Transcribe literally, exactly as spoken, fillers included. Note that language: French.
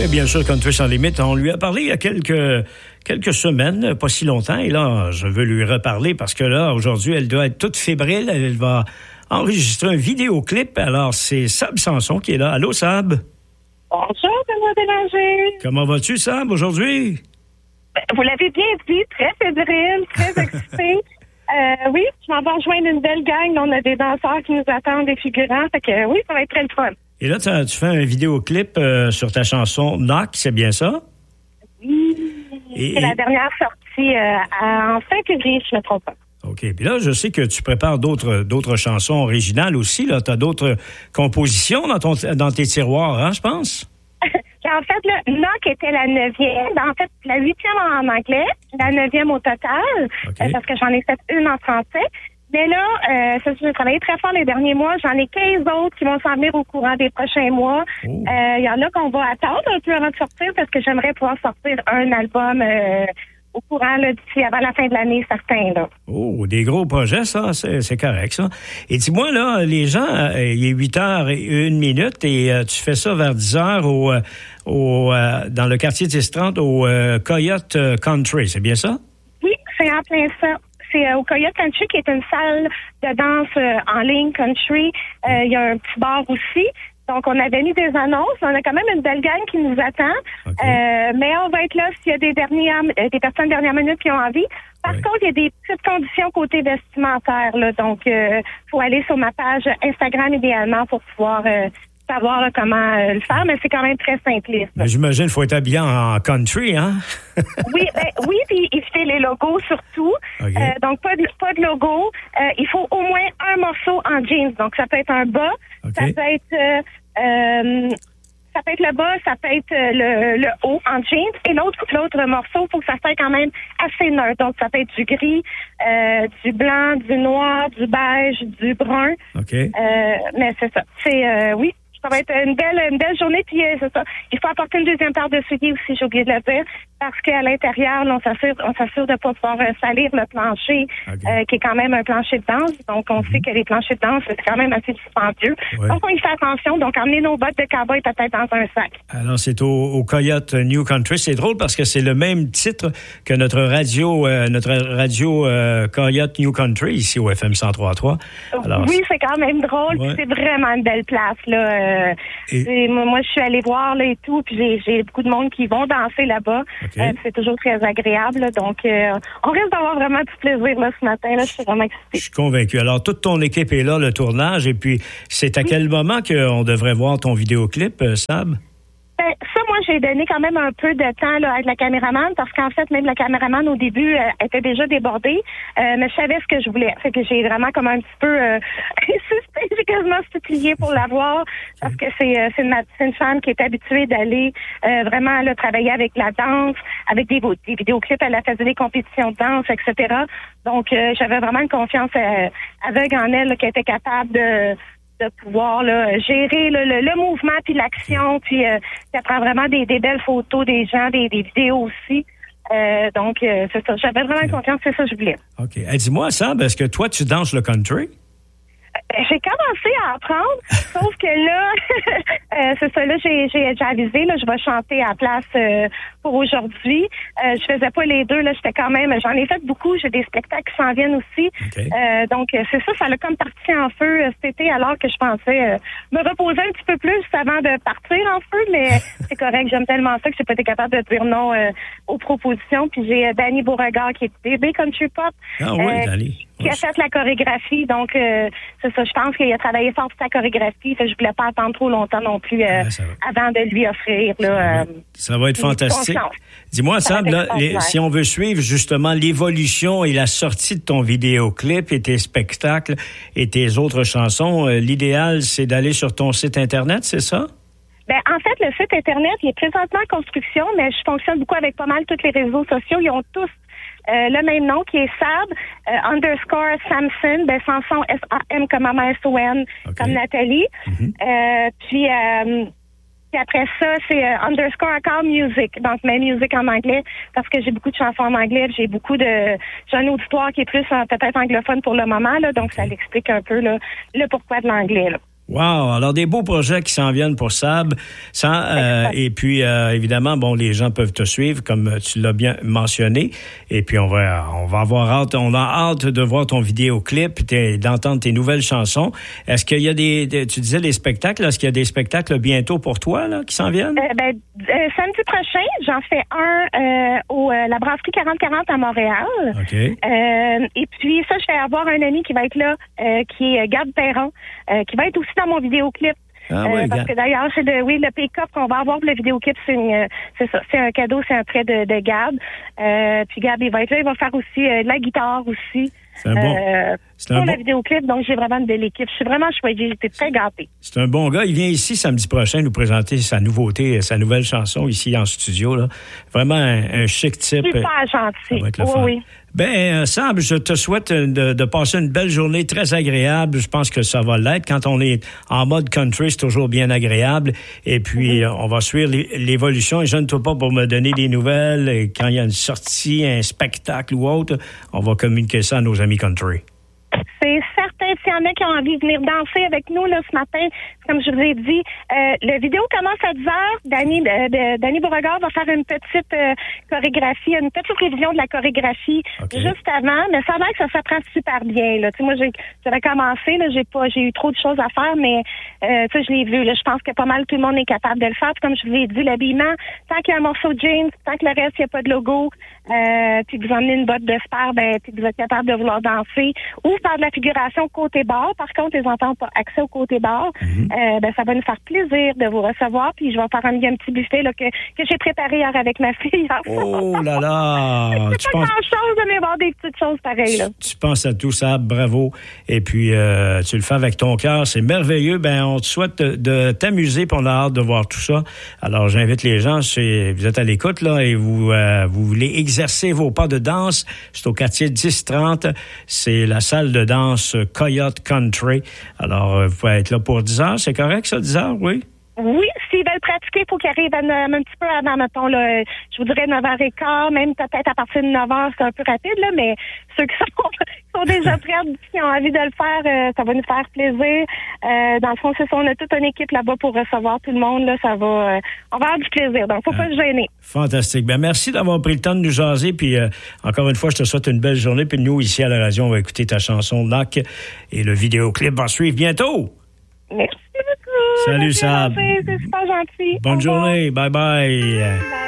Et bien sûr, Country sans limite, on lui a parlé il y a quelques, quelques semaines, pas si longtemps. Et là, je veux lui reparler parce que là, aujourd'hui, elle doit être toute fébrile. Elle va enregistrer un vidéoclip. Alors, c'est Sab Sanson qui est là. Allô, Sab? Bonjour, Benoît Bélanger. Comment vas-tu, Sab, aujourd'hui? Vous l'avez bien dit, très fébrile, très excitée. Euh, oui, je m'en vais rejoindre une belle gang. On a des danseurs qui nous attendent, des figurants. Fait que oui, ça va être très le fun. Et là, tu fais un vidéoclip euh, sur ta chanson Knock, c'est bien ça? Oui. Et, c'est et... la dernière sortie euh, à, en fin février, je ne me trompe pas. OK. Puis là, je sais que tu prépares d'autres d'autres chansons originales aussi. Là, tu as d'autres compositions dans, ton, dans tes tiroirs, hein, je pense? En fait, le Knock était la neuvième. En fait, la huitième en anglais, la neuvième au total, okay. euh, parce que j'en ai fait une en français. Mais là, euh, ça, j'ai travaillé très fort les derniers mois. J'en ai quinze autres qui vont s'en venir au courant des prochains mois. Il oh. euh, y en a qu'on va attendre un peu avant de sortir parce que j'aimerais pouvoir sortir un album euh, au courant là, d'ici avant la fin de l'année, certains. Là. Oh, des gros projets, ça, c'est, c'est correct, ça. Et dis-moi, là, les gens, euh, il est huit heures et une minute et euh, tu fais ça vers dix heures au, euh, au, euh, dans le quartier dix trente au euh, Coyote Country, c'est bien ça? Oui, c'est en plein ça. C'est euh, au Coyote Country, qui est une salle de danse euh, en ligne country. Il euh, y a un petit bar aussi. Donc, on avait mis des annonces. On a quand même une belle gang qui nous attend. Okay. Euh, mais on va être là s'il y a des dernières, des personnes dernière minute qui ont envie. Par oui. contre, il y a des petites conditions côté vestimentaire. Là. Donc, il euh, faut aller sur ma page Instagram idéalement pour pouvoir euh, savoir là, comment euh, le faire. Mais c'est quand même très simpliste. Mais j'imagine qu'il faut être habillé en country, hein? oui, ben, oui, puis éviter les logos surtout. Okay. Euh, donc, pas de, pas de logo. Euh, il faut au moins un morceau en jeans. Donc, ça peut être un bas. Okay. Ça peut être... Euh, euh, ça peut être le bas, ça peut être le, le haut en jeans. Et l'autre, l'autre morceau, il faut que ça soit quand même assez neutre. Donc, ça peut être du gris, euh, du blanc, du noir, du beige, du brun. Okay. Euh, mais c'est ça. C'est, euh, oui. Ça va être une belle, une belle journée, puis euh, c'est ça. Il faut apporter une deuxième paire de souliers aussi, j'ai oublié de le dire, parce qu'à l'intérieur, là, on s'assure, on s'assure de ne pas pouvoir euh, salir le plancher, okay. euh, qui est quand même un plancher de danse. Donc, on mm-hmm. sait que les planchers de danse, c'est quand même assez dispendieux. Ouais. Donc, on y fait attention. Donc, emmener nos bottes de cowboy peut-être dans un sac. Alors, c'est au, au Coyote New Country. C'est drôle parce que c'est le même titre que notre radio, euh, notre radio euh, Coyote New Country ici au F M cent trois point trois. Alors, oui, c'est quand même drôle. Ouais. C'est vraiment une belle place, là. Euh, Et... Moi, je suis allée voir là et tout, puis j'ai, j'ai beaucoup de monde qui vont danser là-bas. Okay. Euh, c'est toujours très agréable. Là, donc, euh, on risque d'avoir vraiment du plaisir là, ce matin. Là, je suis vraiment excitée. Je suis convaincue. Alors, toute ton équipe est là, le tournage. Et puis, c'est à oui. quel moment qu'on devrait voir ton vidéoclip, Sab? Ben, ça, moi, j'ai donné quand même un peu de temps là, avec la caméraman, parce qu'en fait, même la caméraman, au début, euh, était déjà débordée, euh, mais je savais ce que je voulais. Fait que j'ai vraiment comme un petit peu euh, insisté, j'ai quasiment supplié pour la voir, parce que c'est, euh, c'est, une, c'est une femme qui est habituée d'aller euh, vraiment là, travailler avec la danse, avec des, des vidéoclips, elle a fait des compétitions de danse, et cetera. Donc, euh, j'avais vraiment une confiance euh, aveugle en elle là, qui était capable de... de pouvoir là, gérer là, le, le mouvement puis l'action, puis euh, ça prend vraiment des, des belles photos des gens, des, des vidéos aussi. Euh, donc, euh, c'est ça. J'avais vraiment okay. confiance, c'est ça que je voulais. OK. Hey, dis-moi, Sab, est-ce que toi, tu danses le country? Euh, j'ai commencé à apprendre, sauf que là, euh, c'est ça, là, j'ai, j'ai, j'ai avisé, là, je vais chanter à la place euh, pour aujourd'hui. Euh, je faisais pas les deux, là, j'étais quand même, j'en ai fait beaucoup, j'ai des spectacles qui s'en viennent aussi. Okay. Euh, donc, c'est ça, ça a comme parti en feu euh, cet été, alors que je pensais euh, me reposer un petit peu plus avant de partir en feu, mais c'est correct, j'aime tellement ça que j'ai pas été capable de dire non euh, aux propositions. Puis j'ai euh, Danny Beauregard qui est bébé country pop. Ah oui, euh, Danny. Qui a fait la chorégraphie, donc euh, c'est ça, je pense qu'il a travaillé fort sur sa chorégraphie, fait que je voulais pas attendre trop longtemps non plus euh, ah, avant de lui offrir là. Euh, ça va être fantastique. Dis-moi, Sab, là, les, si on veut suivre justement l'évolution et la sortie de ton vidéoclip et tes spectacles et tes autres chansons, euh, l'idéal c'est d'aller sur ton site internet, c'est ça? Ben, en fait, le site internet, il est présentement en construction, mais je fonctionne beaucoup avec pas mal tous les réseaux sociaux. Ils ont tous Euh, le même nom qui est Sab, euh, underscore Samson, ben Samson, S A M comme maman S O N, okay. comme Nathalie. Mm-hmm. Euh, puis, euh, puis après ça, c'est euh, underscore encore music, donc même music en anglais, parce que j'ai beaucoup de chansons en anglais, j'ai beaucoup de... J'ai un auditoire qui est plus euh, peut-être anglophone pour le moment, là, donc okay. ça l'explique un peu là, le pourquoi de l'anglais, là. Wow! Alors, des beaux projets qui s'en viennent pour Sab. Sans, euh, et puis, euh, évidemment, bon, les gens peuvent te suivre, comme tu l'as bien mentionné. Et puis, on va, on va avoir hâte, on a hâte de voir ton vidéoclip, tes, d'entendre tes nouvelles chansons. Est-ce qu'il y a des, des tu disais des spectacles, est-ce qu'il y a des spectacles bientôt pour toi, là, qui s'en viennent? Euh, ben, euh, samedi prochain, j'en fais un euh, au euh, la brasserie quarante quarante à Montréal. OK. Euh, et puis, ça, je vais avoir un ami qui va être là, euh, qui est Gab Perron, euh, qui va être aussi dans mon vidéoclip. Ah euh, oui, parce que d'ailleurs, c'est le, oui, le pick-up qu'on va avoir pour le vidéoclip, c'est, une, c'est ça, c'est un cadeau, c'est un prêt de, de Gab. Euh, puis Gab, il va être là, il va faire aussi euh, de la guitare aussi. C'est un bon. Euh, c'est pour un le bon... vidéoclip, donc j'ai vraiment une belle équipe. Je suis vraiment choyée, j'étais très gâtée. C'est un bon gars. Il vient ici samedi prochain nous présenter sa nouveauté, sa nouvelle chanson ici en studio, là. Vraiment un, un chic type. Super gentil. Oui, oui. Ben, Sab, je te souhaite de, de passer une belle journée très agréable. Je pense que ça va l'être. Quand on est en mode country, c'est toujours bien agréable. Et puis, mm-hmm. on va suivre l'évolution. Et je ne toi pas pour me donner des nouvelles. Et quand il y a une sortie, un spectacle ou autre, on va communiquer ça à nos amis country. C'est certain, s'il y en a qui ont envie de venir danser avec nous là, ce matin, comme je vous ai dit, euh, la vidéo commence à dix heures. Danny, de, de, Danny Beauregard va faire une petite euh, chorégraphie, une petite révision de la chorégraphie okay. juste avant, mais ça a l'air que ça s'apprend super bien. Là. Tu sais, moi, j'ai, j'avais commencé, là, j'ai pas, j'ai eu trop de choses à faire, mais euh, tu sais, je l'ai vu. Là, je pense que pas mal tout le monde est capable de le faire. Puis, comme je vous ai dit, l'habillement, tant qu'il y a un morceau de jeans, tant que le reste, il n'y a pas de logo, euh, puis que vous emmenez une botte de sport, ben, puis que vous êtes capable de vouloir danser ou faire de la figuration côté bar. Par contre, les enfants n'ont pas accès au côté bar. Mm-hmm. Euh, ben, ça va nous faire plaisir de vous recevoir. Puis je vais faire un, un petit buffet là, que, que j'ai préparé hier avec ma fille. Hier oh là là! C'est pas penses... grand-chose, mais avoir des petites choses pareilles. Là. Tu, tu penses à tout ça, bravo. Et puis, euh, tu le fais avec ton cœur. C'est merveilleux. Ben, on te souhaite de, de t'amuser, puis on a hâte de voir tout ça. Alors, j'invite les gens, c'est, vous êtes à l'écoute, là, et vous, euh, vous voulez exercer vos pas de danse. C'est au quartier dix trente. C'est la salle de danse Coyote Country. Alors, vous pouvez être là pour dix heures. C'est correct, ça, dix heures, oui? Oui, s'ils veulent pratiquer, il faut qu'ils arrivent un, un petit peu avant, mettons, là, je vous dirais neuf heures quinze, même peut-être à partir de neuf heures, c'est un peu rapide, là, mais ceux qui sont, qui sont déjà prêts, qui ont envie de le faire, euh, ça va nous faire plaisir. Euh, dans le fond, c'est ça, on a toute une équipe là-bas pour recevoir tout le monde, là, ça va, euh, on va avoir du plaisir, donc faut ah, pas se gêner. Fantastique. Ben, merci d'avoir pris le temps de nous jaser, puis euh, encore une fois, je te souhaite une belle journée, puis nous, ici à la radio, on va écouter ta chanson Knock, et le vidéoclip va suivre bientôt. Merci beaucoup. Salut, Sab. C'est super gentil. Bonne journée. Bye bye. Bye.